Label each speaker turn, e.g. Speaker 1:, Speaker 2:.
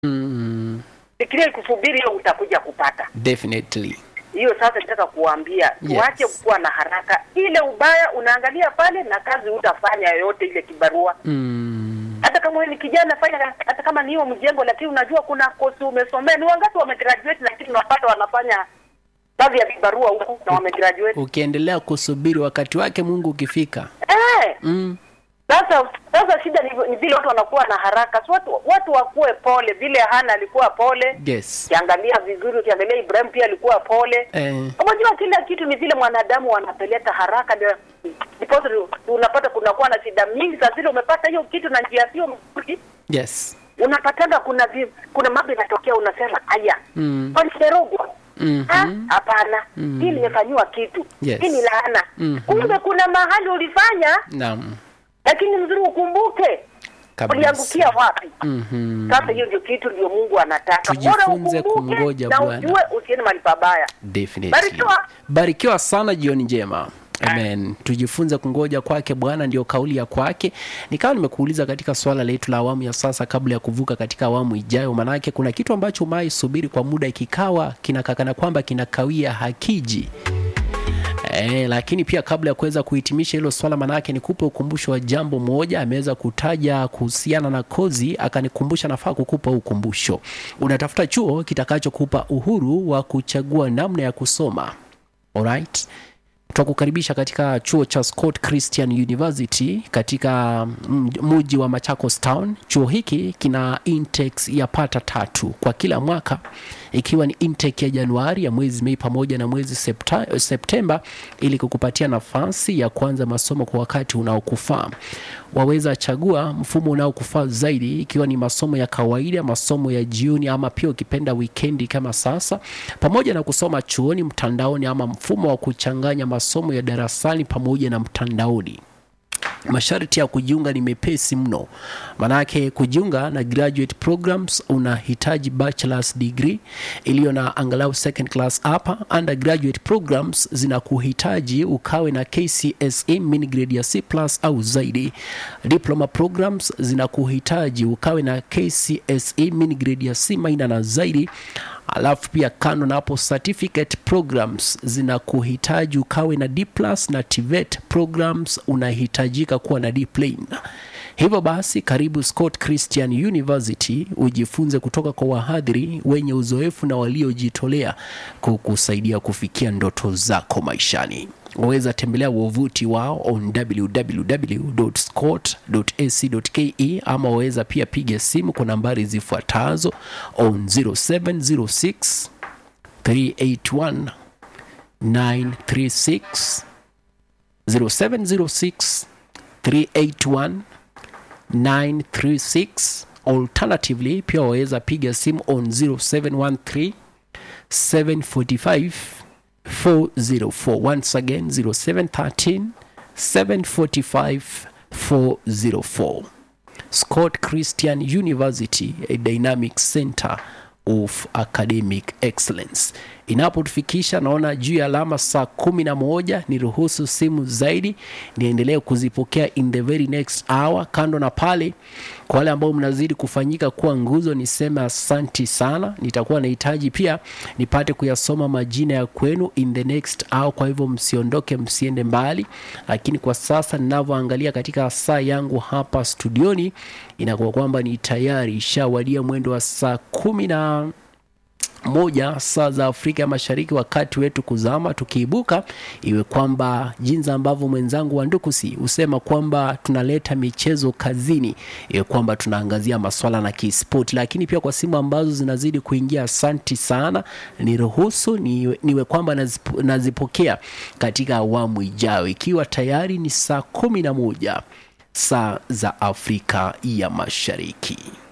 Speaker 1: Fikiria kusubiri hiyo utakuja kupata.
Speaker 2: Definitely.
Speaker 1: Hiyo sasa nataka kuambia tuache kuwa na haraka. Ile ubaya unaangalia pale na kazi utafanya yote ile kibarua. Hata kama wewe ni kijana fanya, hata kama ni hiyo mjengo, lakini unajua kuna kosi umesomea. Ni wangapi wamegraduate lakini unapata wanafanya kazi ya kibarua huko na wamegraduate.
Speaker 2: Ukiendelea kusubiri wakati wake Mungu ukifika.
Speaker 1: Sasa shida ni vile watu wanakuwa na haraka. So watu wakuwe pole, vile Hana alikuwa pole.
Speaker 2: Yes.
Speaker 1: Ukiangalia vizuri, ukiangalia Ibrahim pia alikuwa pole. Unajua kila kitu ni vile mwanadamu wanapeleka haraka, ndio unapata kunakuwa na shida mingi. Sasa zile umepata hiyo kitu na njia sio mzuri.
Speaker 2: Yes.
Speaker 1: Unapatanga kuna mambo yanatokea unasema haya. Pancherogwa. Hapana. Hii nimefanywa kitu.
Speaker 2: Yes.
Speaker 1: Hii ni laana. Kumbe kuna mahali ulifanya.
Speaker 2: Naam.
Speaker 1: Lakini mzuri ukumbuke uliangukia wapi. Sasa hiyo ndio kitu ndio Mungu anataka.
Speaker 2: Tujifunze kungoja Bwana.
Speaker 1: Na ujue usiende mahali pabaya.
Speaker 2: Definitely. Barikiwa sana, jioni njema. Amen. Tujifunze kungoja kwake Bwana, ndio kauli ya kwake. Nikawa nimekuuliza katika swala letu la awamu ya sasa kabla ya kuvuka katika awamu ijayo, manake kuna kitu ambacho umaisubiri kwa muda ikikawa kinakakana kwamba kinakawia hakiji. Lakini pia kabla ya kuweza kuhitimisha hilo swala, manake nikupe ukumbusho wa jambo moja. Ameweza kutaja kuhusiana na kozi, akanikumbusha nafaa kukupa ukumbusho. Unatafuta chuo kitakachokupa uhuru wa kuchagua namna ya kusoma. Alright? Tutakukaribisha katika chuo cha Scott Christian University katika mji wa Machakos Town. Chuo hiki kina intakes ya pata 3 kwa kila mwaka, ikiwa ni intake ya Januari, ya mwezi Mei pamoja na mwezi Septemba, ili kukupatia nafasi ya kuanza masomo kwa wakati unaokufaa. Waweza chagua mfumo unaokufaa zaidi, ikiwa ni masomo ya kawaida, masomo ya jioni, ama pia ukipenda weekendi kama sasa, pamoja na kusoma chuoni mtandaoni, ama mfumo wa kuchanganya masomo ya darasani pamoja na mtandaoni. Masharti ya kujiunga ni mepesi mno. Manake kujiunga na graduate programs unahitaji bachelor's degree iliyo na angalau second class upper. Undergraduate programs zinakuhitaji ukawe na KCSE mini grade ya C+ au zaidi. Diploma programs zinakuhitaji ukawe na KCSE mini grade ya C- na zaidi. Alafu pia kando na hapo, certificate programs zinakuhitaji ukawe na D+ na TVET programs unahitajika kuwa na D+. Hivyo basi, karibu Scott Christian University ujifunze kutoka kwa wahadhiri wenye uzoefu na waliojitolea kukusaidia kufikia ndoto zako maishani. Waweza tembelea wavuti wao on www.scott.ac.ke, ama waweza pia piga simu kwa nambari zifuatazo on 0706 381 936, 0706 381 936. Alternatively pia waweza piga simu on 0713 745 404. Once again 0713 745 404. Scott Christian University, a dynamic center of academic excellence. Inapotufikisha naona juu ya alama saa 11, niruhusu simu zaidi niendelee kuzipokea in the very next hour. Kando na pale, kwa wale ambao mnazidi kufanyika kuwa nguzo, niseme asanti sana. Nitakuwa nahitaji pia nipate kuyasoma majina ya kwenu in the next hour, kwa hivyo msiondoke, msiende mbali. Lakini kwa sasa ninavyoangalia katika saa yangu hapa studioni, inakuwa kwamba ni tayari shawadia mwendo wa saa 11 saa za Afrika Mashariki, wakati wetu kuzama tukiibuka. Iwe kwamba jinsi ambavyo mwenzangu wa Ndukusi usema kwamba tunaleta michezo kazini, iwe kwamba tunaangazia masuala na kisport. Lakini pia kwa simu ambazo zinazidi kuingia, asanti sana. Niruhusu niwe kwamba nazipokea katika awamu ijayo, ikiwa tayari ni saa 11 saa za Afrika ya Mashariki.